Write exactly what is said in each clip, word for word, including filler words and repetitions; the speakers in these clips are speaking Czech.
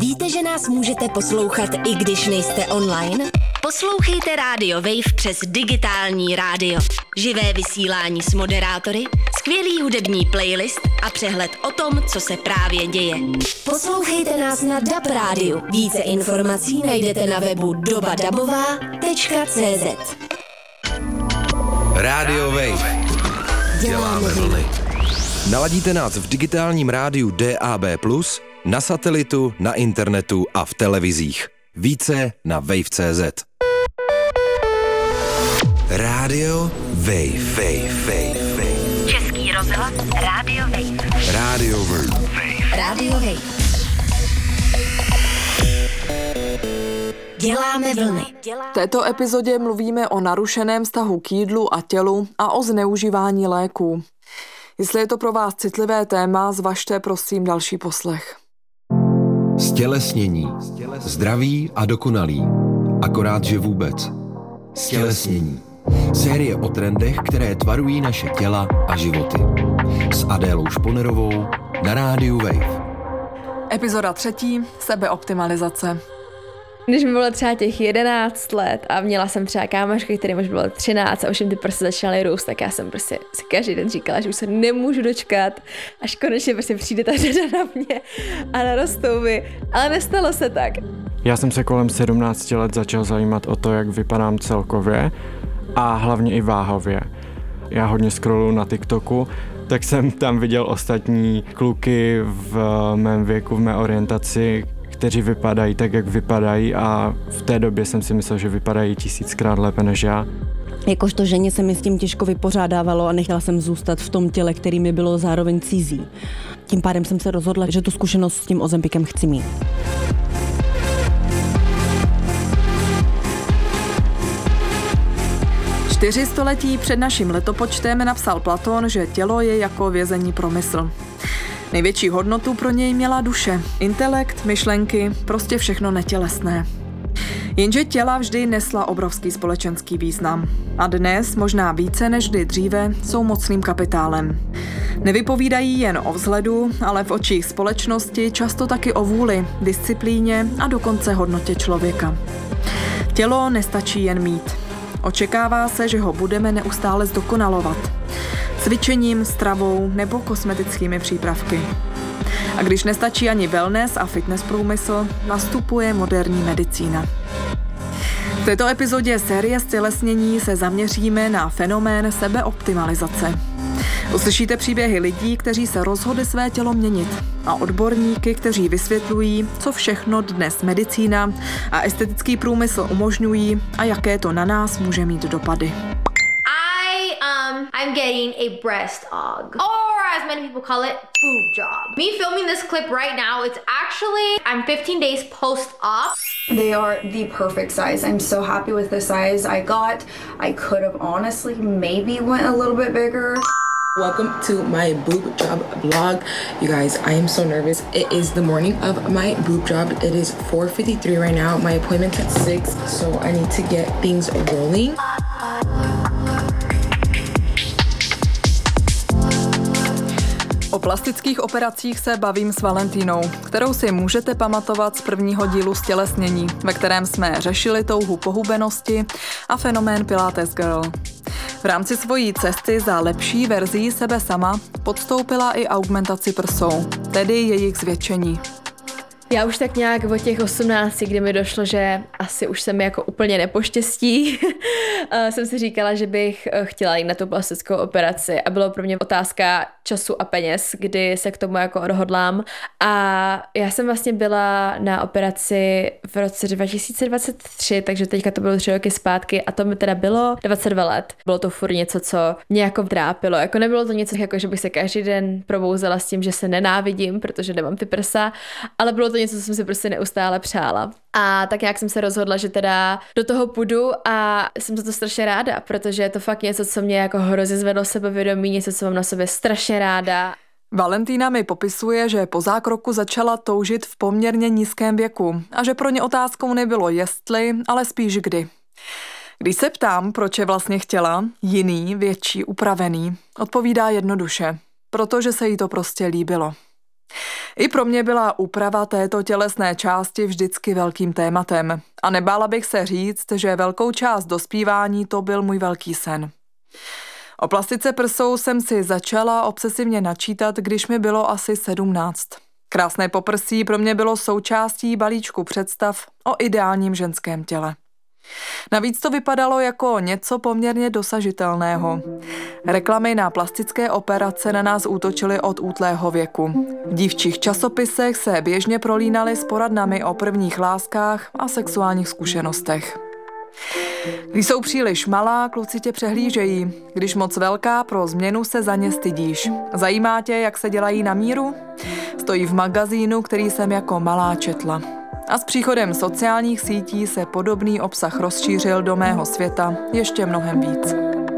Víte, že nás můžete poslouchat, i když nejste online? Poslouchejte Radio Wave přes digitální rádio. Živé vysílání s moderátory, skvělý hudební playlist a přehled o tom, co se právě děje. Poslouchejte nás na D A B rádiu. Více informací najdete na webu doba dabová tečka cé zet. Radio Wave. Děláme vlny. Naladíte nás v digitálním rádiu D A B plus, na satelitu, na internetu a v televizích. Více na wave tečka cé zet. Radio Wave. Wave, Wave, Wave. Český rozhlas Radio Wave. Radio Wave. Radio Wave. Děláme vlny. V této epizodě mluvíme o narušeném vztahu k jídlu a tělu a o zneužívání léků. Jestli je to pro vás citlivé téma, zvažte prosím další poslech. Stělesnění. Zdraví a dokonalý. Akorát, že vůbec. Stělesnění. Série o trendech, které tvarují naše těla a životy. S Adélou Šponerovou na rádiu Wave. Epizoda třetí. Sebeoptimalizace. Když mi bylo třeba těch jedenáct let a měla jsem třeba kámošky, kterým už bylo třináct a už jim ty prsty začaly růst, tak já jsem prostě si každý den říkala, že už se nemůžu dočkat, až konečně prostě přijde ta řada na mě a narostou mi. Ale nestalo se tak. Já jsem se kolem sedmnácti let začal zajímat o to, jak vypadám celkově a hlavně i váhově. Já hodně scrolluju na TikToku, tak jsem tam viděl ostatní kluky v mém věku, v mé orientaci, kteří vypadají tak, jak vypadají, a v té době jsem si myslel, že vypadají tisíckrát lépe než já. Jakožto ženě se mi s tím těžko vypořádávalo a nechtěla jsem zůstat v tom těle, který mi bylo zároveň cizí. Tím pádem jsem se rozhodla, že tu zkušenost s tím Ozempikem chci mít. Čtyři století před naším letopočtem napsal Platón, že tělo je jako vězení pro mysl. Největší hodnotu pro něj měla duše, intelekt, myšlenky, prostě všechno netělesné. Jenže těla vždy nesla obrovský společenský význam. A dnes, možná více než kdy dříve, jsou mocným kapitálem. Nevypovídají jen o vzhledu, ale v očích společnosti často taky o vůli, disciplíně a dokonce hodnotě člověka. Tělo nestačí jen mít. Očekává se, že ho budeme neustále zdokonalovat. Cvičením, stravou nebo kosmetickými přípravky. A když nestačí ani wellness a fitness průmysl, nastupuje moderní medicína. V této epizodě série Stělesnění se zaměříme na fenomén sebeoptimalizace. Uslyšíte příběhy lidí, kteří se rozhodli své tělo měnit, a odborníky, kteří vysvětlují, co všechno dnes medicína a estetický průmysl umožňují a jaké to na nás může mít dopady. Um, I'm getting a breast aug, or as many people call it, boob job. Me filming this clip right now, it's actually, I'm fifteen days post-op. They are the perfect size. I'm so happy with the size I got. I could have honestly maybe went a little bit bigger. Welcome to my boob job vlog. You guys, I am so nervous. It is the morning of my boob job. It is four fifty-three right now. My appointment's at six, so I need to get things rolling. O plastických operacích se bavím s Valentínou, kterou si můžete pamatovat z prvního dílu Stělesnění, ve kterém jsme řešili touhu po hubenosti a fenomén Pilates Girl. V rámci svojí cesty za lepší verzí sebe sama podstoupila i augmentaci prsou, tedy jejich zvětšení. Já už tak nějak od těch osmnácti, kdy mi došlo, že asi už se mi jako úplně nepoštěstí, jsem si říkala, že bych chtěla jít na tu plastickou operaci, a bylo pro mě otázka času a peněz, kdy se k tomu jako odhodlám. A já jsem vlastně byla na operaci v roce dva tisíce dvacet tři, takže teďka to bylo tři roky zpátky, a to mi teda bylo dvacet dva let. Bylo to furt něco, co mě jako trápilo. Jako nebylo to něco, jako že bych se každý den probouzela s tím, že se nenávidím, protože nemám ty prsa, ale bylo to něco, co jsem si prostě neustále přála. A tak nějak jsem se rozhodla, že teda do toho půjdu, a jsem za to strašně ráda, protože je to fakt něco, co mě jako hrozně zvedlo sebevědomí, něco, co mám na sobě strašně ráda. Valentína mi popisuje, že po zákroku začala toužit v poměrně nízkém věku a že pro ně otázkou nebylo jestli, ale spíš kdy. Když se ptám, proč je vlastně chtěla, jiný, větší, upravený, odpovídá jednoduše, protože se jí to prostě líbilo. I pro mě byla úprava této tělesné části vždycky velkým tématem. A nebála bych se říct, že velkou část dospívání to byl můj velký sen. O plastice prsou jsem si začala obsesivně načítat, když mi bylo asi sedmnáct. Krásné poprsí pro mě bylo součástí balíčku představ o ideálním ženském těle. Navíc to vypadalo jako něco poměrně dosažitelného. Reklamy na plastické operace na nás útočily od útlého věku. V dívčích časopisech se běžně prolínaly s poradnami o prvních láskách a sexuálních zkušenostech. Když jsou příliš malá, kluci tě přehlížejí. Když moc velká, pro změnu se za ně stydíš. Zajímá tě, jak se dělají na míru? Stojí v magazínu, který jsem jako malá četla. A s příchodem sociálních sítí se podobný obsah rozšířil do mého světa ještě mnohem víc.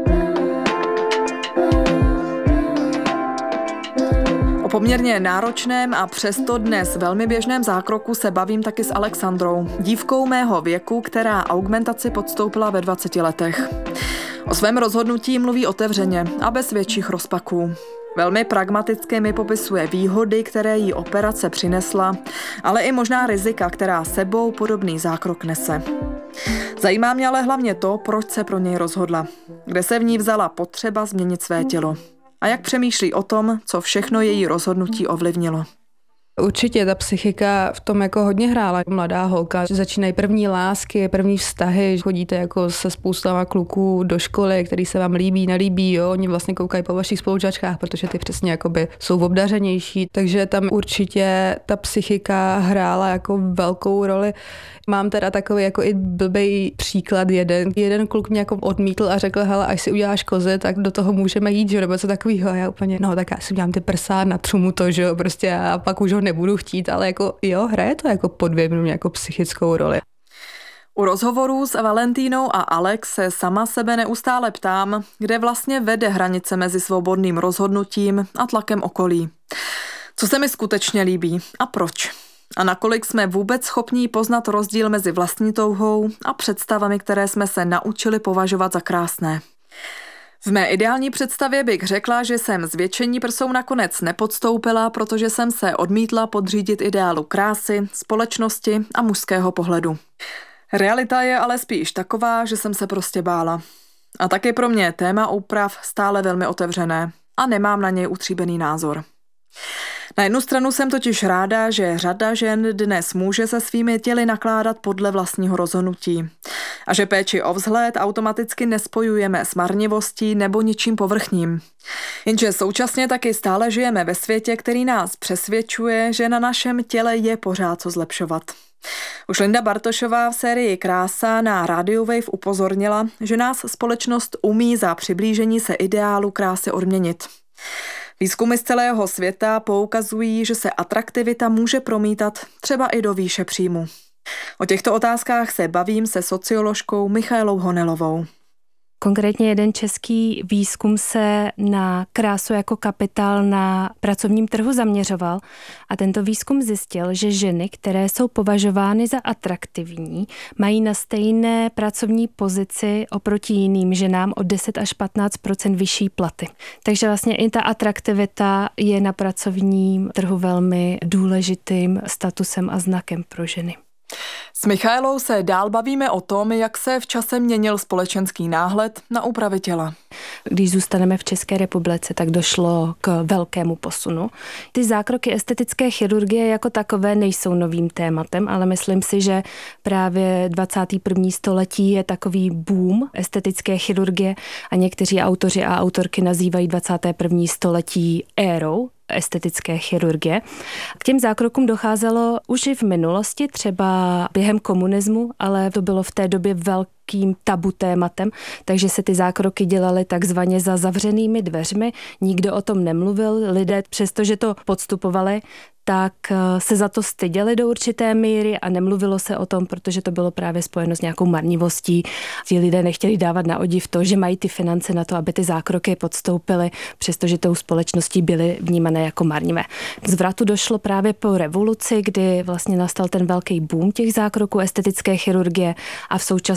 O poměrně náročném a přesto dnes velmi běžném zákroku se bavím taky s Alexandrou, dívkou mého věku, která augmentaci podstoupila ve dvaceti letech. O svém rozhodnutí mluví otevřeně a bez větších rozpaků. Velmi pragmaticky mi popisuje výhody, které jí operace přinesla, ale i možná rizika, která sebou podobný zákrok nese. Zajímá mě ale hlavně to, proč se pro něj rozhodla, kde se v ní vzala potřeba změnit své tělo a jak přemýšlí o tom, co všechno její rozhodnutí ovlivnilo. Určitě ta psychika v tom jako hodně hrála. Mladá holka, začínají první lásky, první vztahy, chodíte jako se spoustama kluků do školy, který se vám líbí, nelíbí, jo, oni vlastně koukají po vašich spolužačkách, protože ty přesně jakoby jsou obdařenější, takže tam určitě ta psychika hrála jako velkou roli. Mám teda takový jako i blbej příklad jeden. Jeden kluk mě jako odmítl a řekl, hele, až si uděláš kozy, tak do toho můžeme jít, že nebo co takovýho. Já úplně, no tak já si udělám ty prsa, natřu mu to, že jo, prostě a pak už ho nebudu chtít, ale jako jo, hraje to jako podvědomě jako psychickou roli. U rozhovorů s Valentínou a Alex se sama sebe neustále ptám, kde vlastně vede hranice mezi svobodným rozhodnutím a tlakem okolí. Co se mi skutečně líbí a proč? A nakolik jsme vůbec schopní poznat rozdíl mezi vlastní touhou a představami, které jsme se naučili považovat za krásné. V mé ideální představě bych řekla, že jsem zvětšení prsou nakonec nepodstoupila, protože jsem se odmítla podřídit ideálu krásy, společnosti a mužského pohledu. Realita je ale spíš taková, že jsem se prostě bála. A tak je pro mě téma úprav stále velmi otevřené a nemám na něj utříbený názor. Na jednu stranu jsem totiž ráda, že řada žen dnes může se svými těly nakládat podle vlastního rozhodnutí a že péči o vzhled automaticky nespojujeme s marnivostí nebo ničím povrchním. Jenže současně taky stále žijeme ve světě, který nás přesvědčuje, že na našem těle je pořád co zlepšovat. Už Linda Bartošová v sérii Krása na Radio Wave upozornila, že nás společnost umí za přiblížení se ideálu krásy odměnit. Výzkumy z celého světa poukazují, že se atraktivita může promítat třeba i do výše příjmu. O těchto otázkách se bavím se socioložkou Michaelou Honelovou. Konkrétně jeden český výzkum se na krásu jako kapitál na pracovním trhu zaměřoval a tento výzkum zjistil, že ženy, které jsou považovány za atraktivní, mají na stejné pracovní pozici oproti jiným ženám o deset až patnáct procent vyšší platy. Takže vlastně i ta atraktivita je na pracovním trhu velmi důležitým statusem a znakem pro ženy. S Michaelou se dál bavíme o tom, jak se v čase měnil společenský náhled na úpravy těla. Když zůstaneme v České republice, tak došlo k velkému posunu. Ty zákroky estetické chirurgie jako takové nejsou novým tématem, ale myslím si, že právě dvacátého prvního století je takový boom estetické chirurgie a někteří autoři a autorky nazývají dvacáté první století érou estetické chirurgie. K těm zákrokům docházelo už i v minulosti, třeba během komunismu, ale to bylo v té době velkým tabu tématem, takže se ty zákroky dělaly takzvaně za zavřenými dveřmi, nikdo o tom nemluvil, lidé přestože to podstupovali, tak se za to styděli do určité míry a nemluvilo se o tom, protože to bylo právě spojeno s nějakou marnivostí. Ti lidé nechtěli dávat na odiv to, že mají ty finance na to, aby ty zákroky podstoupily, přestože tou společností byly vnímané jako marnivé. K zvratu došlo právě po revoluci, kdy vlastně nastal ten velký boom těch zákroků estetické chirurgie a v současnosti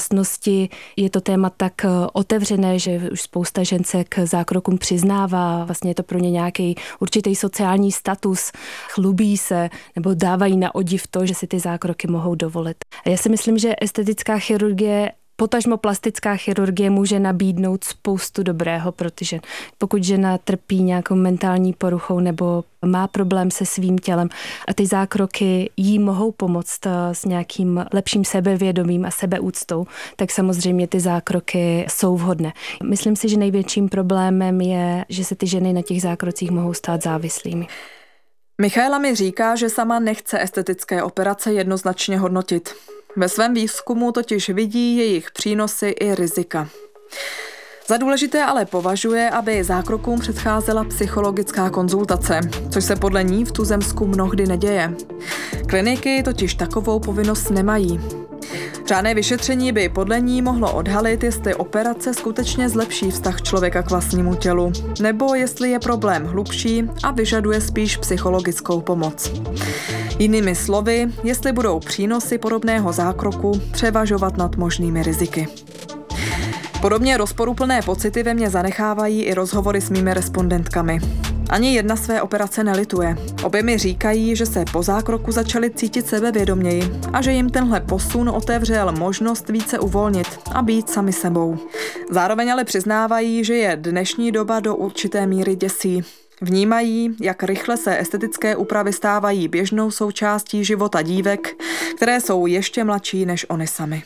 společnosti je to téma tak otevřené, že už spousta žen se k zákrokům přiznává, vlastně je to pro ně nějaký určitý sociální status, chlubí se nebo dávají na odiv to, že si ty zákroky mohou dovolit. A já si myslím, že estetická chirurgie, potažmo plastická chirurgie může nabídnout spoustu dobrého, protože pokud žena trpí nějakou mentální poruchou nebo má problém se svým tělem a ty zákroky jí mohou pomoct s nějakým lepším sebevědomím a sebeúctou, tak samozřejmě ty zákroky jsou vhodné. Myslím si, že největším problémem je, že se ty ženy na těch zákrocích mohou stát závislými. Michaela mi říká, že sama nechce estetické operace jednoznačně hodnotit. Ve svém výzkumu totiž vidí jejich přínosy i rizika. Za důležité ale považuje, aby zákrokům předcházela psychologická konzultace, což se podle ní v tuzemsku mnohdy neděje. Kliniky totiž takovou povinnost nemají. Řádné vyšetření by podle ní mohlo odhalit, jestli operace skutečně zlepší vztah člověka k vlastnímu tělu, nebo jestli je problém hlubší a vyžaduje spíš psychologickou pomoc. Jinými slovy, jestli budou přínosy podobného zákroku převažovat nad možnými riziky. Podobně rozporuplné pocity ve mně zanechávají i rozhovory s mými respondentkami. Ani jedna své operace nelituje. Obě mi říkají, že se po zákroku začaly cítit sebevědoměji a že jim tenhle posun otevřel možnost více uvolnit a být sami sebou. Zároveň ale přiznávají, že je dnešní doba do určité míry děsí. Vnímají, jak rychle se estetické úpravy stávají běžnou součástí života dívek, které jsou ještě mladší než oni sami.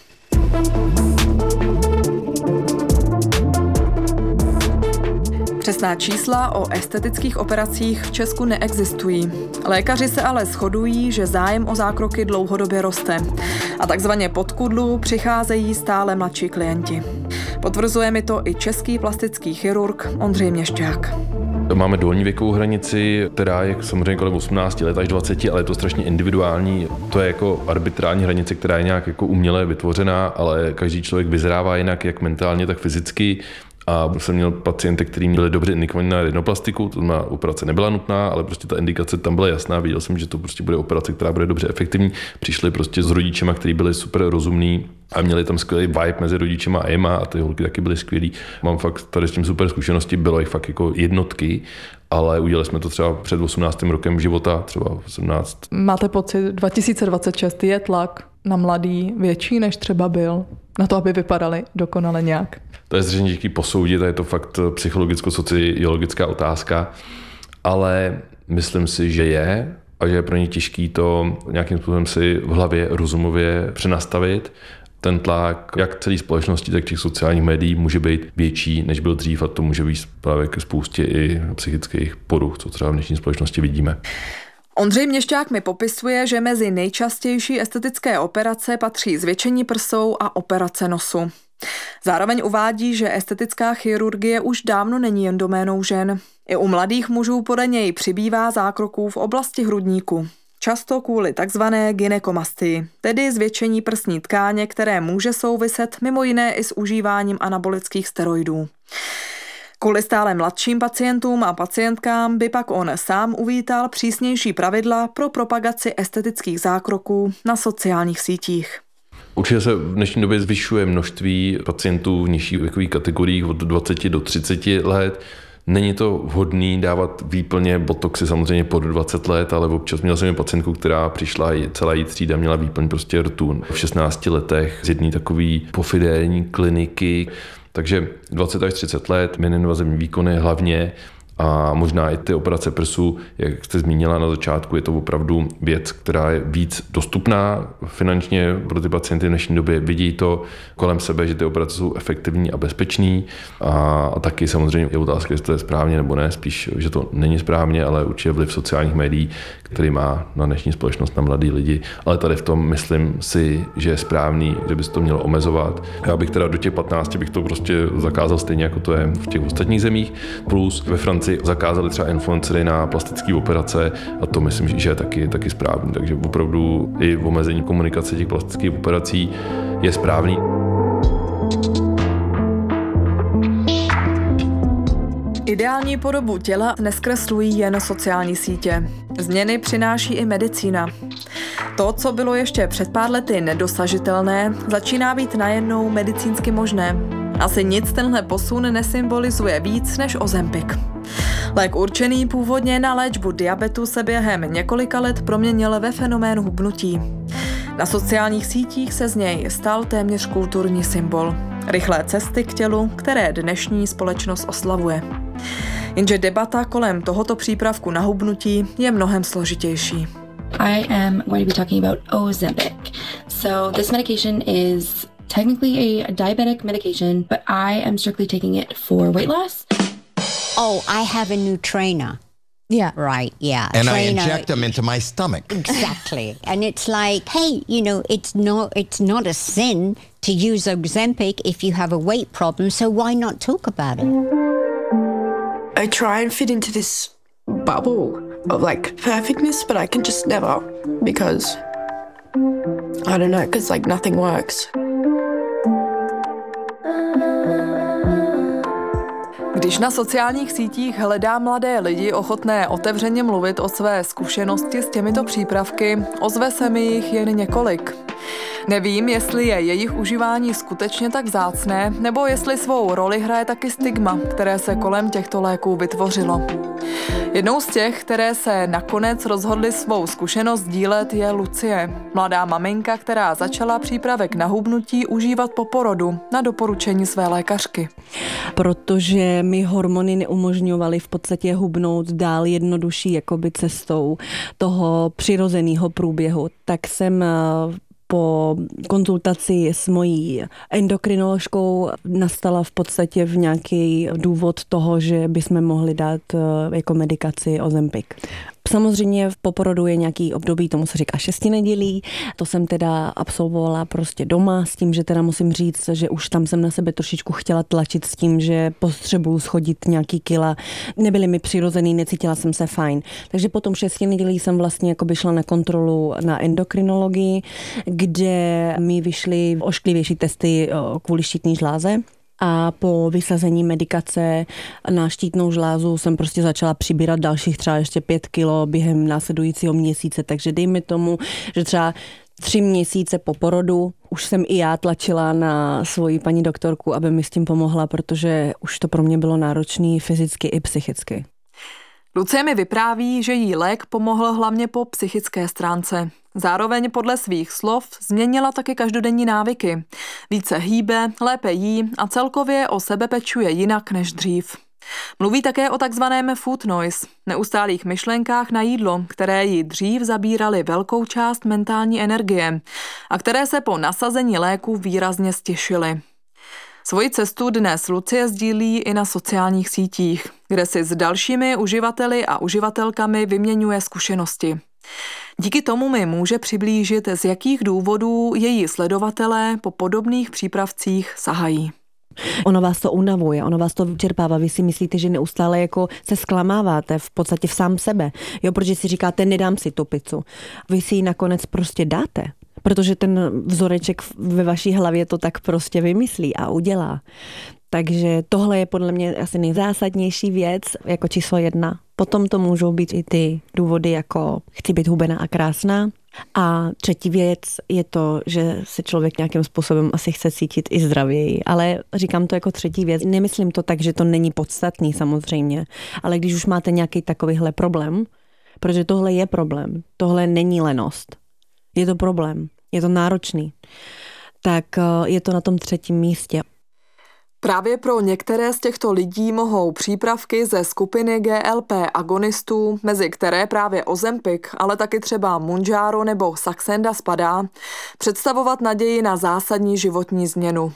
Přesná čísla o estetických operacích v Česku neexistují. Lékaři se ale shodují, že zájem o zákroky dlouhodobě roste a takzvaně pod kudlu přicházejí stále mladší klienti. Potvrzuje mi to i český plastický chirurg Ondřej Měšťák. Máme dolní věkovou hranici, která je samozřejmě kolem osmnácti let až dvaceti, ale je to strašně individuální. To je jako arbitrální hranice, která je nějak jako uměle vytvořená, ale každý člověk vyzrává jinak, jak mentálně, tak fyzicky. A jsem měl pacienty, kteří byli dobře indikovaní na rinoplastiku, to znamená, operace nebyla nutná, ale prostě ta indikace tam byla jasná, viděl jsem, že to prostě bude operace, která bude dobře efektivní. Přišli prostě s rodičema, kteří byli super rozumní a měli tam skvělý vibe mezi rodičema a jema a ty holky taky byly skvělý. Mám fakt tady s tím super zkušenosti, bylo jich fakt jako jednotky, ale udělali jsme to třeba před osmnáctým rokem života, třeba osmnáct. Máte pocit, dva tisíce dvacet šest je tlak na mladý větší, než třeba byl, na to, aby vypadali dokonale nějak? To je zřejmě těžký posoudit, a je to fakt psychologicko-sociologická otázka, ale myslím si, že je a že je pro ně těžký to nějakým způsobem si v hlavě rozumově přenastavit. Ten tlak, jak celé společnosti, tak těch sociálních médií může být větší, než byl dřív, a to může být právě ke spoustě i psychických poruch, co třeba v dnešní společnosti vidíme. Ondřej Měšťák mi popisuje, že mezi nejčastější estetické operace patří zvětšení prsou a operace nosu. Zároveň uvádí, že estetická chirurgie už dávno není jen doménou žen. I u mladých mužů podle něj přibývá zákroků v oblasti hrudníku. Často kvůli takzvané gynekomastii, tedy zvětšení prsní tkáně, které může souviset mimo jiné i s užíváním anabolických steroidů. Kvůli stále mladším pacientům a pacientkám by pak on sám uvítal přísnější pravidla pro propagaci estetických zákroků na sociálních sítích. Určitě se v dnešní době zvyšuje množství pacientů v nižších věkových kategoriích od dvaceti do třiceti let. Není to vhodný dávat výplně botoxy samozřejmě pod dvacet let, ale občas měl jsem pacientku, která přišla, celá její třída měla výplň prostě rtu v šestnácti letech z jedné takové pofidérní kliniky. Takže dvacet až třicet let, minoinvazivní výkony hlavně a možná i ty operace prsu, jak jste zmínila na začátku, je to opravdu věc, která je víc dostupná finančně pro ty pacienty v dnešní době. Vidí to kolem sebe, že ty operace jsou efektivní a bezpečný a, a taky samozřejmě je otázka, jestli to je správně nebo ne, spíš, že to není správně, ale určitě vliv sociálních médií, který má na dnešní společnost, na mladý lidi. Ale tady v tom myslím si, že je správný, že by se to mělo omezovat. Já bych teda do těch patnácti bych to prostě zakázal stejně, jako to je v těch ostatních zemích. Plus ve Francii zakázali třeba influencery na plastické operace a to myslím, že je taky, taky správný. Takže opravdu i omezení komunikace těch plastických operací je správný. Ideální podobu těla neskreslují jen sociální sítě. Změny přináší i medicína. To, co bylo ještě před pár lety nedosažitelné, začíná být najednou medicínsky možné. Asi nic tenhle posun nesymbolizuje víc než Ozempic. Lék určený původně na léčbu diabetu se během několika let proměnil ve fenomén hubnutí. Na sociálních sítích se z něj stal téměř kulturní symbol. Rychlé cesty k tělu, které dnešní společnost oslavuje. Jenže debata kolem tohoto přípravku na hubnutí je mnohem složitější. I am going to be talking about Ozempic. So this medication is technically a diabetic medication, but I am strictly taking it for weight loss. Oh, I have a new trainer. Yeah. Right, yeah. And trainer. I inject them into my stomach. Exactly. And it's like, hey, you know, it's not it's not a sin to use Ozempic if you have a weight problem, so why not talk about it? I try and fit into this bubble of like perfectness, but I can just never because I don't know, because like nothing works. Když na sociálních sítích hledá mladé lidi ochotné otevřeně mluvit o své zkušenosti s těmito přípravky, ozve se mi jich jen několik. Nevím, jestli je jejich užívání skutečně tak vzácné, nebo jestli svou roli hraje taky stigma, které se kolem těchto léků vytvořilo. Jednou z těch, které se nakonec rozhodly svou zkušenost sdílet, je Lucie, mladá maminka, která začala přípravek na hubnutí užívat po porodu na doporučení své lékařky. Protože mi hormony neumožňovaly v podstatě hubnout dál jednodušší jakoby cestou toho přirozeného průběhu, tak jsem po konzultaci s mojí endokrinoložkou nastala v podstatě v nějaký důvod toho, že bychom mohli dát jako medikaci Ozempic. Samozřejmě v poporodu je nějaký období, tomu se říká šesti nedělí. To jsem teda absolvovala prostě doma s tím, že teda musím říct, že už tam jsem na sebe trošičku chtěla tlačit s tím, že potřebuju schodit nějaký kila. Nebyly mi přirozený, necítila jsem se fajn. Takže potom šesti nedělí jsem vlastně jako by šla na kontrolu na endokrinologii, kde mi vyšly ošklivější testy kvůli štítné žláze. A po vysazení medikace na štítnou žlázu jsem prostě začala přibírat dalších třeba ještě pět kilo během následujícího měsíce. Takže dejme tomu, že třeba tři měsíce po porodu už jsem i já tlačila na svoji paní doktorku, aby mi s tím pomohla, protože už to pro mě bylo náročné fyzicky i psychicky. Lucie mi vypráví, že jí lék pomohl hlavně po psychické stránce. Zároveň podle svých slov změnila taky každodenní návyky. Více hýbe, lépe jí a celkově o sebe pečuje jinak než dřív. Mluví také o takzvaném food noise, neustálých myšlenkách na jídlo, které jí dřív zabíraly velkou část mentální energie a které se po nasazení léku výrazně stěšily. Svoji cestu dnes Lucie sdílí i na sociálních sítích, kde si s dalšími uživateli a uživatelkami vyměňuje zkušenosti. Díky tomu mi může přiblížit, z jakých důvodů její sledovatelé po podobných přípravcích sahají. Ono vás to unavuje, ono vás to vyčerpává. Vy si myslíte, že neustále jako se zklamáváte v podstatě v sám sebe. Jo, protože si říkáte, nedám si tu pizzu. Vy si ji nakonec prostě dáte, protože ten vzoreček ve vaší hlavě to tak prostě vymyslí a udělá. Takže tohle je podle mě asi nejzásadnější věc, jako číslo jedna. Potom to můžou být i ty důvody, jako chci být hubená a krásná. A třetí věc je to, že se člověk nějakým způsobem asi chce cítit i zdravěji. Ale říkám to jako třetí věc. Nemyslím to tak, že to není podstatný samozřejmě. Ale když už máte nějaký takovýhle problém, protože tohle je problém, tohle není lenost. Je to problém, je to náročný. Tak je to na tom třetím místě. Právě pro některé z těchto lidí mohou přípravky ze skupiny G L P agonistů, mezi které právě Ozempic, ale taky třeba Mounjaro nebo Saxenda spadá, představovat naději na zásadní životní změnu.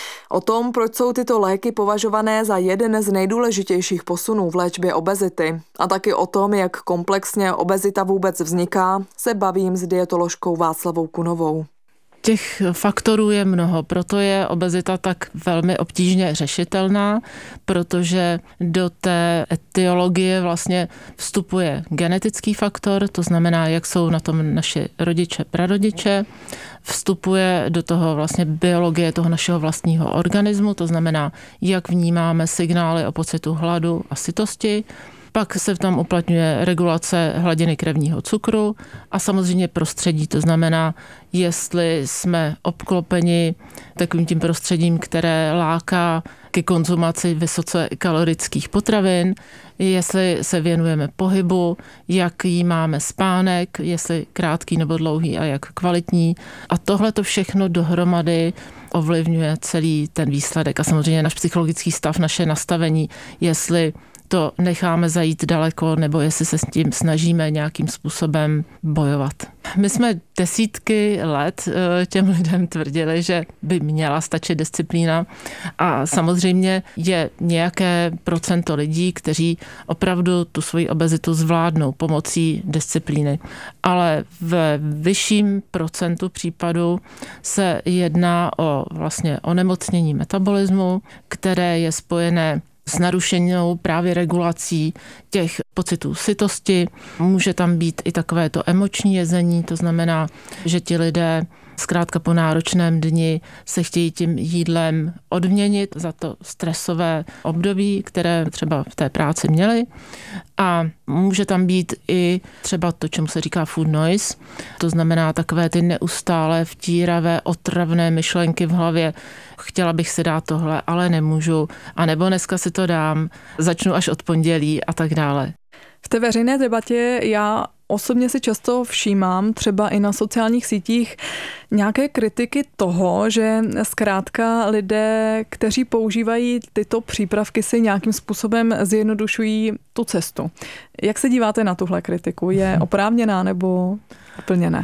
O tom, proč jsou tyto léky považované za jeden z nejdůležitějších posunů v léčbě obezity a taky o tom, jak komplexně obezita vůbec vzniká, se bavím s dietoložkou Václavou Kunovou. Těch faktorů je mnoho, proto je obezita tak velmi obtížně řešitelná, protože do té etiologie vlastně vstupuje genetický faktor, to znamená, jak jsou na tom naši rodiče, prarodiče, vstupuje do toho vlastně biologie toho našeho vlastního organismu, to znamená, jak vnímáme signály o pocitu hladu a sytosti. Pak se tam uplatňuje regulace hladiny krevního cukru a samozřejmě prostředí, to znamená, jestli jsme obklopeni takovým tím prostředím, které láká ke konzumaci vysoce kalorických potravin, jestli se věnujeme pohybu, jaký máme spánek, jestli krátký nebo dlouhý a jak kvalitní. A tohle to všechno dohromady ovlivňuje celý ten výsledek a samozřejmě náš psychologický stav, naše nastavení, jestli to necháme zajít daleko, nebo jestli se s tím snažíme nějakým způsobem bojovat. My jsme desítky let těm lidem tvrdili, že by měla stačit disciplína a samozřejmě je nějaké procento lidí, kteří opravdu tu svoji obezitu zvládnou pomocí disciplíny. Ale v vyšším procentu případů se jedná o vlastně onemocnění metabolismu, které je spojené s narušenou právě regulací těch pocitů sytosti. Může tam být i takové to emoční jezení, to znamená, že ti lidé zkrátka po náročném dni se chtějí tím jídlem odměnit za to stresové období, které třeba v té práci měli. A může tam být i třeba to, čemu se říká food noise, to znamená takové ty neustále vtíravé, otravné myšlenky v hlavě. Chtěla bych si dát tohle, ale nemůžu. A nebo dneska si to dám, začnu až od pondělí a tak dále. V té veřejné debatě já osobně si často všímám, třeba i na sociálních sítích, nějaké kritiky toho, že zkrátka lidé, kteří používají tyto přípravky, si nějakým způsobem zjednodušují tu cestu. Jak se díváte na tuhle kritiku? Je oprávněná nebo úplně ne?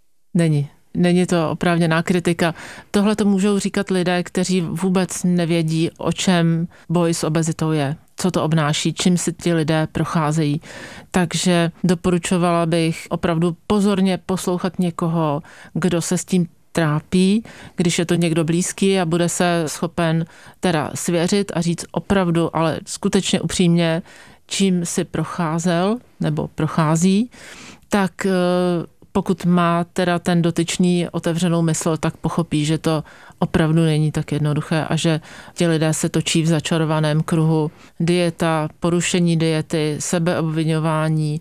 Není. Není to oprávněná kritika. Tohle to můžou říkat lidé, kteří vůbec nevědí, o čem boj s obezitou je, co to obnáší, čím si ti lidé procházejí. Takže doporučovala bych opravdu pozorně poslouchat někoho, kdo se s tím trápí, když je to někdo blízký a bude se schopen teda svěřit a říct opravdu, ale skutečně upřímně, čím si procházel nebo prochází, tak pokud má teda ten dotyčný otevřenou mysl, tak pochopí, že to opravdu není tak jednoduché a že ti lidé se točí v začarovaném kruhu. Dieta, porušení diety, sebeobviňování,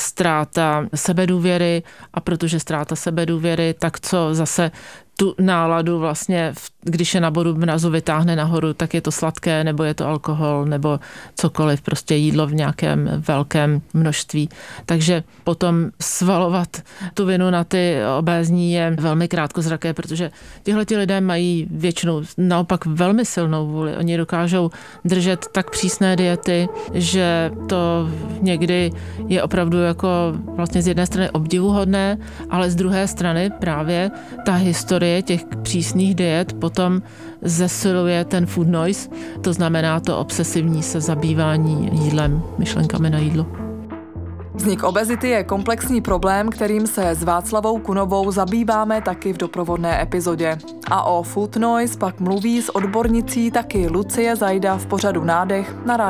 ztráta sebedůvěry a protože ztráta sebedůvěry, tak co zase tu náladu vlastně, když je na bodu mrazu vytáhne nahoru, tak je to sladké, nebo je to alkohol, nebo cokoliv, prostě jídlo v nějakém velkém množství. Takže potom svalovat tu vinu na ty obézní je velmi krátkozraké, protože tihleti lidé mají většinou naopak velmi silnou vůli. Oni dokážou držet tak přísné diety, že to někdy je opravdu jako vlastně z jedné strany obdivuhodné, ale z druhé strany právě ta historie těch přísných diet potom zesiluje ten food noise, to znamená to obsesivní se zabývání jídlem, myšlenkami na jídlo. Vznik obezity je komplexní problém, kterým se s Václavou Kunovou zabýváme taky v doprovodné epizodě. A o food noise pak mluví s odbornicí taky Lucie Zajda v pořadu Nádech na rádiu